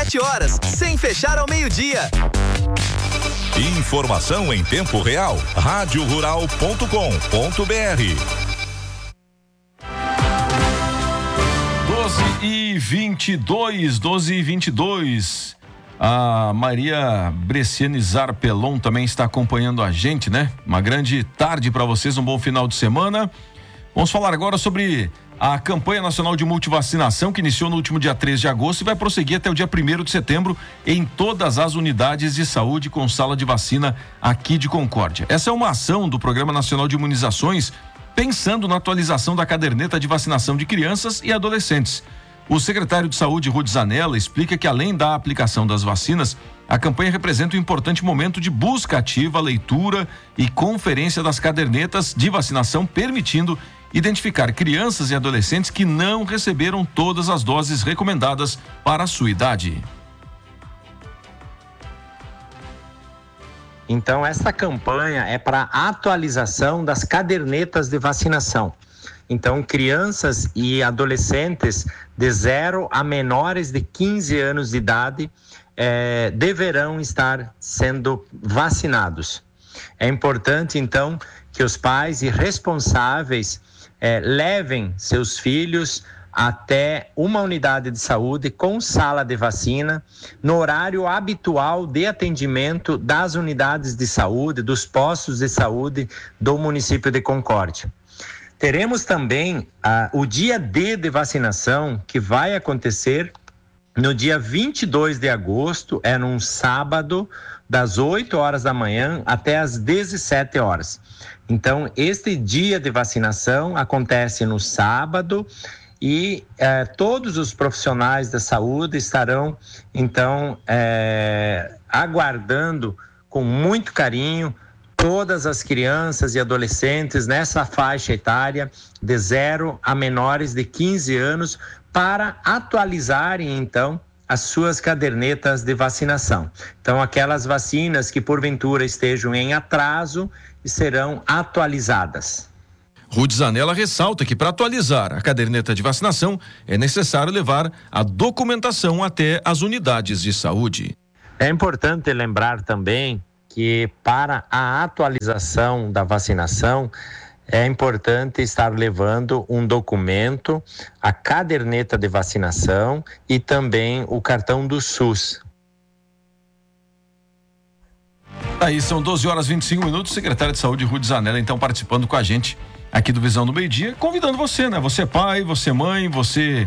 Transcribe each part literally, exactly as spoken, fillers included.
dezessete horas, sem fechar ao meio-dia. Informação em tempo real. rádio rural ponto com ponto br. doze e vinte e dois, doze e vinte e dois. A Maria Bresciane Zarpelon também está acompanhando a gente, né? Uma grande tarde para vocês, um bom final de semana. Vamos falar agora sobre a campanha nacional de multivacinação que iniciou no último dia três de agosto e vai prosseguir até o dia primeiro de setembro em todas as unidades de saúde com sala de vacina aqui de Concórdia. Essa é uma ação do Programa Nacional de Imunizações pensando na atualização da caderneta de vacinação de crianças e adolescentes. O secretário de Saúde, Rudy Zanella, explica que além da aplicação das vacinas, a campanha representa um importante momento de busca ativa, leitura e conferência das cadernetas de vacinação, permitindo identificar crianças e adolescentes que não receberam todas as doses recomendadas para a sua idade. Então, essa campanha é para atualização das cadernetas de vacinação. Então, crianças e adolescentes de zero a menores de quinze anos de idade eh, deverão estar sendo vacinados. É importante, então, que os pais e responsáveis eh, levem seus filhos até uma unidade de saúde com sala de vacina no horário habitual de atendimento das unidades de saúde, dos postos de saúde do município de Concórdia. Teremos também ah, o dia D de vacinação, que vai acontecer no dia vinte e dois de agosto, é num sábado, das oito horas da manhã até as dezessete horas. Então, este dia de vacinação acontece no sábado e eh, todos os profissionais da saúde estarão, então, eh, aguardando com muito carinho todas as crianças e adolescentes nessa faixa etária de zero a menores de quinze anos para atualizarem, então, as suas cadernetas de vacinação. Então, aquelas vacinas que porventura estejam em atraso serão atualizadas. Rudy Zanella ressalta que para atualizar a caderneta de vacinação é necessário levar a documentação até as unidades de saúde. É importante lembrar também que para a atualização da vacinação é importante estar levando um documento, a caderneta de vacinação e também o cartão do SUS. Aí são doze horas e vinte e cinco minutos, o secretário de Saúde, Rudy Zanella, então participando com a gente aqui do Visão do Meio Dia, convidando você, né? Você pai, você mãe, você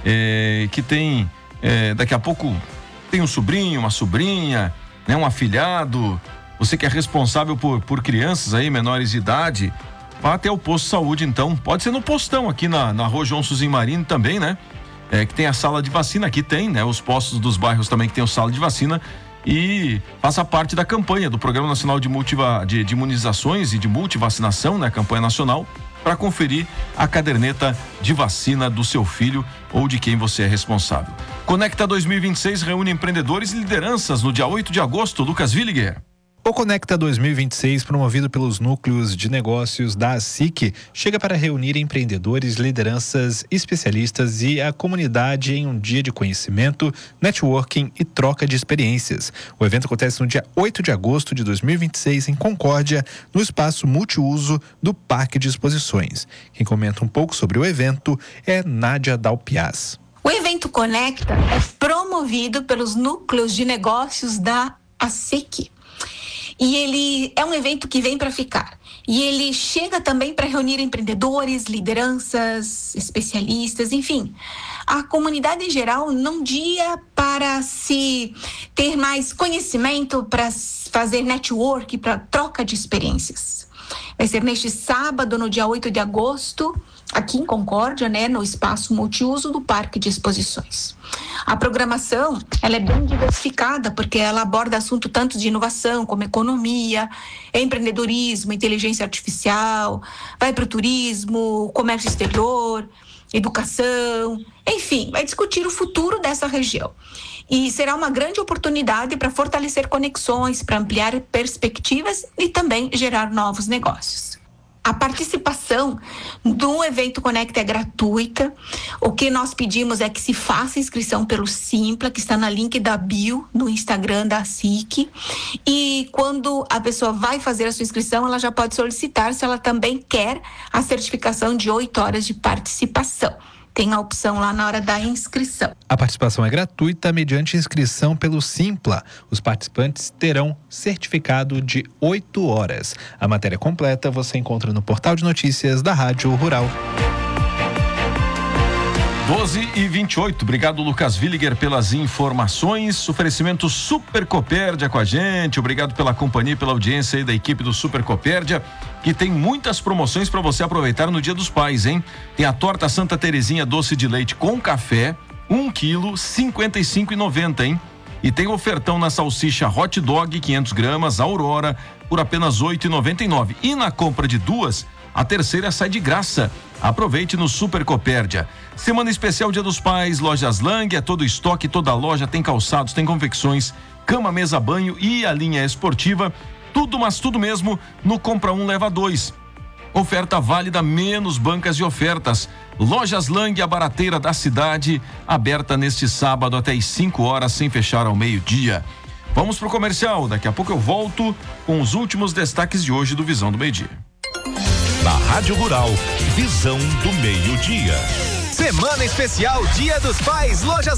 é, que tem, é, daqui a pouco tem um sobrinho, uma sobrinha, né? Um afilhado, você que é responsável por, por crianças aí, menores de idade, vá até o posto de saúde, então, pode ser no postão aqui na, na rua João Suzin Marini também, né? É, que tem a sala de vacina, aqui tem, né? Os postos dos bairros também que tem o sala de vacina e faça parte da campanha do Programa Nacional de, Multiva, de, de Imunizações e de Multivacinação, né? Campanha nacional, para conferir a caderneta de vacina do seu filho ou de quem você é responsável. Conecta dois mil e vinte e seis reúne empreendedores e lideranças no dia oito de agosto. Lucas Williger. O Conecta dois mil e vinte e seis, promovido pelos núcleos de negócios da S I C, chega para reunir empreendedores, lideranças, especialistas e a comunidade em um dia de conhecimento, networking e troca de experiências. O evento acontece no dia oito de agosto de dois mil e vinte e seis em Concórdia, no espaço multiuso do Parque de Exposições. Quem comenta um pouco sobre o evento é Nádia Dalpiaz. O evento Conecta é promovido pelos núcleos de negócios da A S I C. E ele é um evento que vem para ficar. E ele chega também para reunir empreendedores, lideranças, especialistas, enfim, a comunidade em geral num dia para se ter mais conhecimento, para fazer network, para troca de experiências. Vai ser neste sábado, no dia oito de agosto, aqui em Concórdia, né, no espaço multiuso do Parque de Exposições. A programação, ela é bem diversificada, porque ela aborda assuntos tanto de inovação, como economia, empreendedorismo, inteligência artificial, vai para o turismo, comércio exterior, educação, enfim, vai discutir o futuro dessa região. E será uma grande oportunidade para fortalecer conexões, para ampliar perspectivas e também gerar novos negócios. A participação do evento Conecta é gratuita. O que nós pedimos é que se faça inscrição pelo Simpla, que está na link da bio no Instagram da S I C. E quando a pessoa vai fazer a sua inscrição, ela já pode solicitar se ela também quer a certificação de oito horas de participação. Tem a opção lá na hora da inscrição. A participação é gratuita mediante inscrição pelo Simpla. Os participantes terão certificado de oito horas. A matéria completa você encontra no portal de notícias da Rádio Rural. doze e vinte e oito, obrigado Lucas Williger pelas informações, oferecimento Super Copérdia com a gente, obrigado pela companhia e pela audiência aí da equipe do Super Copérdia, que tem muitas promoções para você aproveitar no Dia dos Pais, hein? Tem a torta Santa Terezinha doce de leite com café, um quilo, cinquenta e cinco reais e noventa centavos, hein? E tem ofertão na salsicha hot dog, quinhentas gramas, Aurora, por apenas oito reais e noventa e nove centavos. E na compra de duas, a terceira sai de graça. Aproveite no Super Copérdia. Semana especial Dia dos Pais, Lojas Lang, é todo estoque, toda loja tem calçados, tem confecções, cama, mesa, banho e a linha esportiva. Tudo, mas tudo mesmo, no Compra Um, Leva Dois. Oferta válida, menos bancas de ofertas. Lojas Lang, a barateira da cidade, aberta neste sábado até às cinco horas, sem fechar ao meio-dia. Vamos pro comercial, daqui a pouco eu volto com os últimos destaques de hoje do Visão do Meio-Dia. Na Rádio Rural, Visão do Meio-Dia. Semana especial Dia dos Pais, Lojas